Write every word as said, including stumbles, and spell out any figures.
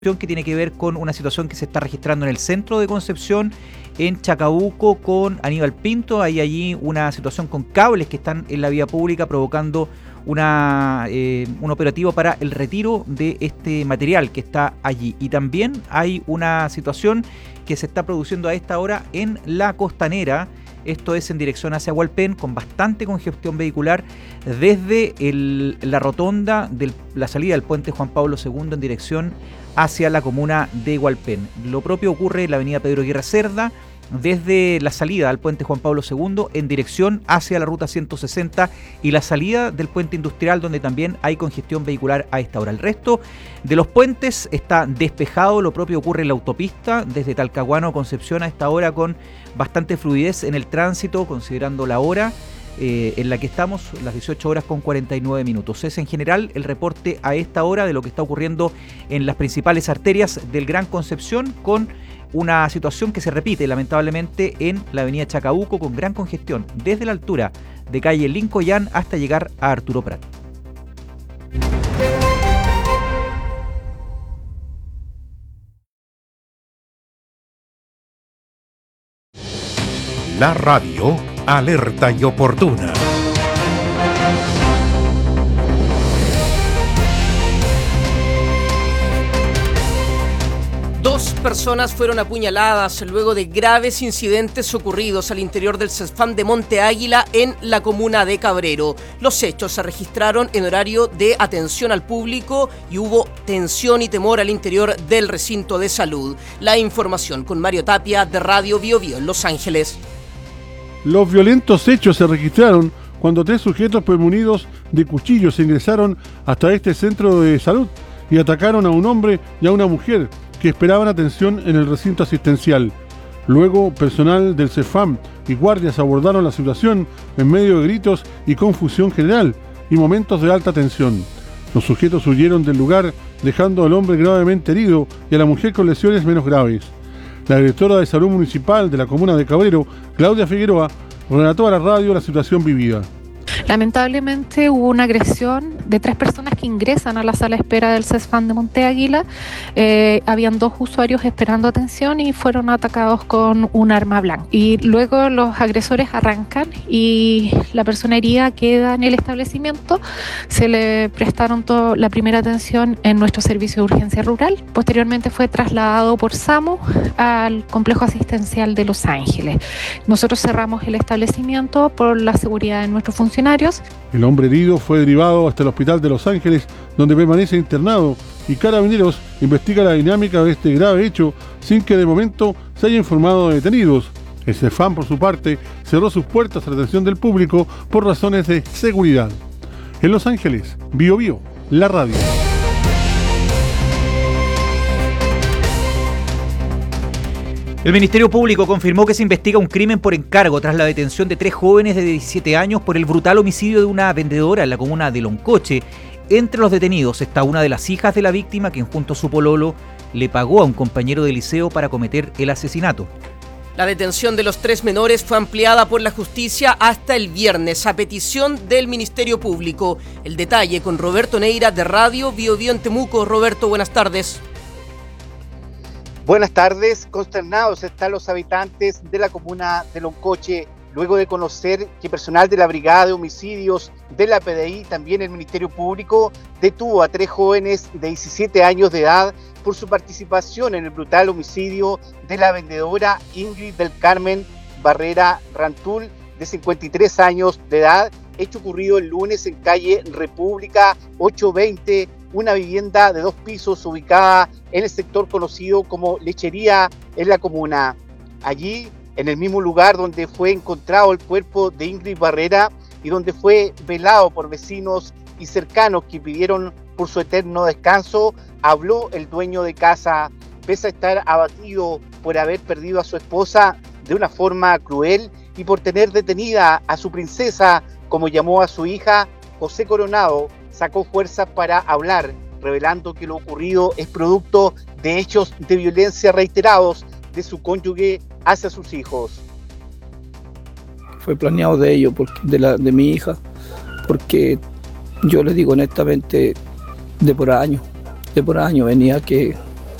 que tiene que ver con una situación que se está registrando en el centro de Concepción, en Chacabuco, con Aníbal Pinto. Hay allí una situación con cables que están en la vía pública provocando una, eh, un operativo para el retiro de este material que está allí. Y también hay una situación que se está produciendo a esta hora en la Costanera. Esto es en dirección hacia Hualpén, con bastante congestión vehicular desde el, la rotonda de la salida del puente Juan Pablo segundo en dirección hacia la comuna de Hualpén. Lo propio ocurre en la avenida Pedro Aguirre Cerda, desde la salida al puente Juan Pablo segundo en dirección hacia la ruta ciento sesenta y la salida del puente industrial, donde también hay congestión vehicular a esta hora. El resto de los puentes está despejado. Lo propio ocurre en la autopista desde Talcahuano a Concepción a esta hora, con bastante fluidez en el tránsito, considerando la hora eh, en la que estamos, las dieciocho horas con cuarenta y nueve minutos. Es en general el reporte a esta hora de lo que está ocurriendo en las principales arterias del Gran Concepción, con una situación que se repite lamentablemente en la avenida Chacabuco, con gran congestión desde la altura de calle Lincoln hasta llegar a Arturo Prat. La radio alerta y oportuna. Dos personas fueron apuñaladas luego de graves incidentes ocurridos al interior del CESFAM de Monte Águila en la comuna de Cabrero. Los hechos se registraron en horario de atención al público y hubo tensión y temor al interior del recinto de salud. La información con Mario Tapia de Radio Bio Bio en Los Ángeles. Los violentos hechos se registraron cuando tres sujetos premunidos de cuchillos ingresaron hasta este centro de salud y atacaron a un hombre y a una mujer que esperaban atención en el recinto asistencial. Luego, personal del CESFAM y guardias abordaron la situación en medio de gritos y confusión general y momentos de alta tensión. Los sujetos huyeron del lugar, dejando al hombre gravemente herido y a la mujer con lesiones menos graves. La directora de Salud Municipal de la comuna de Cabrero, Claudia Figueroa, relató a la radio la situación vivida. Lamentablemente hubo una agresión de tres personas que ingresan a la sala de espera del CESFAM de Monte Águila. Eh, habían dos usuarios esperando atención y fueron atacados con un arma blanca. Y luego los agresores arrancan y la persona herida queda en el establecimiento. Se le prestaron toda la primera atención en nuestro servicio de urgencia rural. Posteriormente fue trasladado por SAMU al complejo asistencial de Los Ángeles. Nosotros cerramos el establecimiento por la seguridad de nuestros funcionarios. El hombre herido fue derivado hasta el hospital de Los Ángeles, donde permanece internado, y Carabineros investiga la dinámica de este grave hecho sin que de momento se haya informado de detenidos. El CESFAM, por su parte, cerró sus puertas a la atención del público por razones de seguridad. En Los Ángeles, Bio Bio, la radio. El Ministerio Público confirmó que se investiga un crimen por encargo tras la detención de tres jóvenes de diecisiete años por el brutal homicidio de una vendedora en la comuna de Loncoche. Entre los detenidos está una de las hijas de la víctima, quien junto a su pololo le pagó a un compañero de liceo para cometer el asesinato. La detención de los tres menores fue ampliada por la justicia hasta el viernes a petición del Ministerio Público. El detalle con Roberto Neira de Radio Bio Bio en Temuco. Roberto, buenas tardes. Buenas tardes. Consternados están los habitantes de la comuna de Loncoche luego de conocer que personal de la Brigada de Homicidios de la P D I, también el Ministerio Público, detuvo a tres jóvenes de diecisiete años de edad por su participación en el brutal homicidio de la vendedora Ingrid del Carmen Barrera Rantul, de cincuenta y tres años de edad, hecho ocurrido el lunes en calle República ochocientos veinte, una vivienda de dos pisos ubicada en el sector conocido como Lechería en la comuna. Allí, en el mismo lugar donde fue encontrado el cuerpo de Ingrid Barrera y donde fue velado por vecinos y cercanos que pidieron por su eterno descanso, habló el dueño de casa. Pese a estar abatido por haber perdido a su esposa de una forma cruel y por tener detenida a su princesa, como llamó a su hija, José Coronado sacó fuerzas para hablar, revelando que lo ocurrido es producto de hechos de violencia reiterados de su cónyuge hacia sus hijos. Fue planeado de ello, de, la, de mi hija, porque yo les digo honestamente, de por año, de por año venía que